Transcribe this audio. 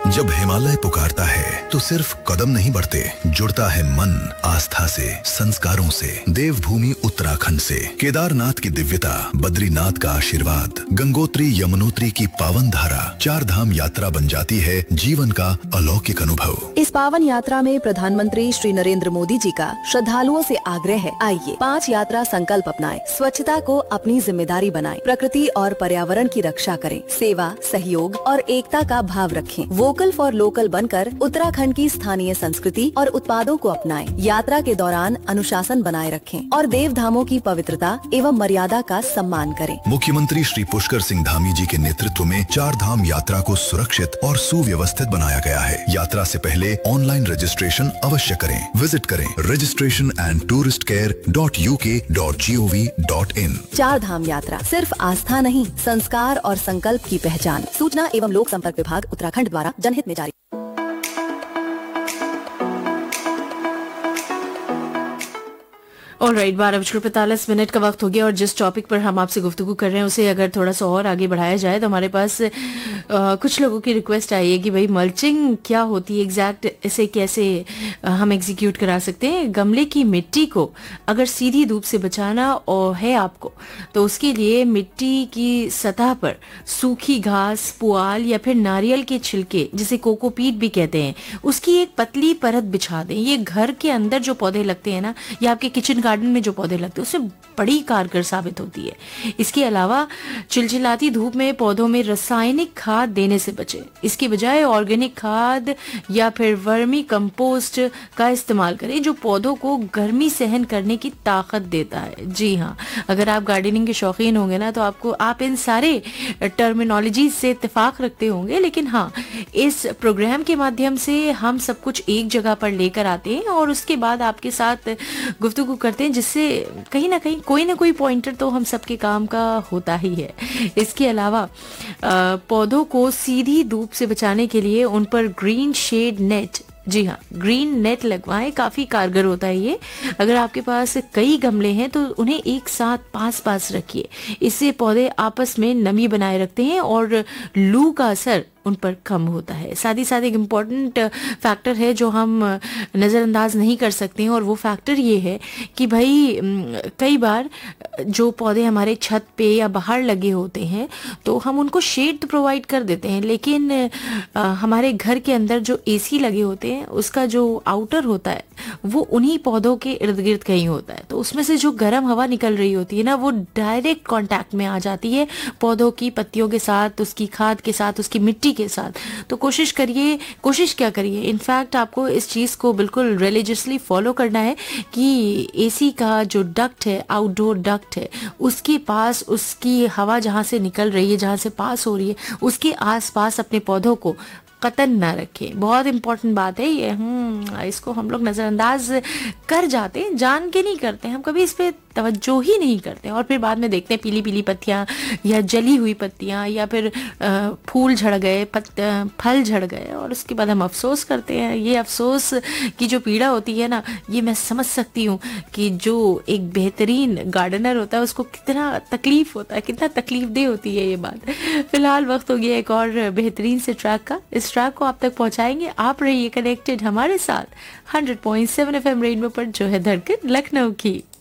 जब हिमालय पुकारता है तो सिर्फ कदम नहीं बढ़ते, जुड़ता है मन आस्था से, संस्कारों से। देवभूमि उत्तराखंड से केदारनाथ की दिव्यता, बद्रीनाथ का आशीर्वाद, गंगोत्री यमुनोत्री की पावन धारा, चार धाम यात्रा बन जाती है जीवन का अलौकिक अनुभव। इस पावन यात्रा में प्रधानमंत्री श्री नरेंद्र मोदी जी का श्रद्धालुओं से आग्रह है, आइए 5 यात्रा संकल्प अपनाएं, स्वच्छता को अपनी जिम्मेदारी बनाएं, प्रकृति और पर्यावरण की रक्षा करें, सेवा, सहयोग और एकता का भाव रखें, वोकल फॉर लोकल बनकर उत्तराखंड की स्थानीय संस्कृति और उत्पादों को अपनाएं, यात्रा के दौरान अनुशासन बनाए रखें और देव धामों की पवित्रता एवं मर्यादा का सम्मान करें। मुख्यमंत्री श्री पुष्कर सिंह धामी जी के नेतृत्व में चार धाम यात्रा को सुरक्षित और सुव्यवस्थित बनाया गया है। यात्रा से पहले ऑनलाइन रजिस्ट्रेशन अवश्य करें। विजिट करें registration&touristcare.uk.gov.in। चार धाम यात्रा सिर्फ आस्था नहीं, संस्कार और संकल्प की पहचान। सूचना एवं लोक संपर्क विभाग उत्तराखंड द्वारा जनहित में जारी। ऑलराइट, 12:45 का वक्त हो गया और जिस टॉपिक पर हम आपसे गुफ्तगू कर रहे हैं उसे अगर थोड़ा सा और आगे बढ़ाया जाए तो हमारे पास कुछ लोगों की रिक्वेस्ट आई है कि भाई मल्चिंग क्या होती है एग्जैक्ट, इसे कैसे हम एग्जीक्यूट करा सकते हैं। गमले की मिट्टी को अगर सीधी धूप से बचाना और है आपको तो उसके लिए मिट्टी की सतह पर सूखी घास, पुआल या फिर नारियल के छिलके जिसे कोकोपीट भी कहते हैं उसकी एक पतली परत बिछा दें। ये घर के अंदर जो पौधे लगते हैं ना या आपके किचन गार्डन में जो पौधे लगते हैं उससे बड़ी कारगर साबित होती है। इसके अलावा चिलचिलाती धूप में पौधों में रासायनिक खाद देने से बचें। इसके बजाय ऑर्गेनिक खाद या फिर वर्मी कंपोस्ट का इस्तेमाल करें जो पौधों को गर्मी सहन करने की ताकत देता है। जी हाँ, अगर आप गार्डनिंग के शौकीन होंगे ना तो आप इन सारे टर्मिनोलॉजी से इत्तेफाक रखते होंगे, लेकिन हाँ, इस प्रोग्राम के माध्यम से हम सब कुछ एक जगह पर लेकर आते हैं और उसके बाद आपके साथ गुफ्तगू करते हैं जिससे कहीं ना कहीं कोई ना कोई पॉइंटर तो हम सबके काम का होता ही है। इसके अलावा पौधों को सीधी धूप से बचाने के लिए उन पर ग्रीन शेड नेट, जी हाँ, ग्रीन नेट लगवाएं, काफी कारगर होता है ये। अगर आपके पास कई गमले हैं तो उन्हें एक साथ पास रखिए, इससे पौधे आपस में नमी बनाए रखते हैं और लू का असर उन पर कम होता है। साथ ही साथ एक इम्पॉर्टेंट फैक्टर है जो हम नज़रअंदाज नहीं कर सकते हैं और वो फैक्टर ये है कि भाई कई बार जो पौधे हमारे छत पे या बाहर लगे होते हैं तो हम उनको शेड तो प्रोवाइड कर देते हैं, लेकिन हमारे घर के अंदर जो एसी लगे होते हैं उसका जो आउटर होता है वो उन्हीं पौधों के इर्द गिर्द कहीं होता है, तो उसमें से जो गर्म हवा निकल रही होती है ना वो डायरेक्ट कांटेक्ट में आ जाती है पौधों की पत्तियों के साथ, उसकी खाद के साथ, उसकी मिट्टी के साथ। तो कोशिश क्या करिए, इनफैक्ट आपको इस चीज़ को बिल्कुल रिलीजियसली फॉलो करना है कि एसी का जो डक्ट है, आउटडोर डक्ट है, उसके पास उसकी हवा जहाँ से निकल रही है, जहाँ से पास हो रही है, उसके आसपास अपने पौधों को कतन ना रखें। बहुत इंपॉर्टेंट बात है ये। इसको हम लोग नज़रअंदाज कर जाते हैं, जान के नहीं करते हैं, हम कभी इस पे तवज्जो ही नहीं करते और फिर बाद में देखते हैं पीली पीली पत्तियां या जली हुई पत्तियां या फिर फूल झड़ गए, फल झड़ गए और उसके बाद हम अफसोस करते हैं। ये अफसोस की जो पीड़ा होती है ना, ये मैं समझ सकती हूँ कि जो एक बेहतरीन गार्डनर होता है उसको कितना तकलीफ होता है, कितना तकलीफदेह होती है ये बात। फिलहाल वक्त हो गया एक और बेहतरीन से ट्रैक का। इस ट्रैक को आप तक पहुंचाएंगे, आप रहिए कनेक्टेड हमारे साथ 100.7 FM रेनबो पर, जो है धड़कन लखनऊ की।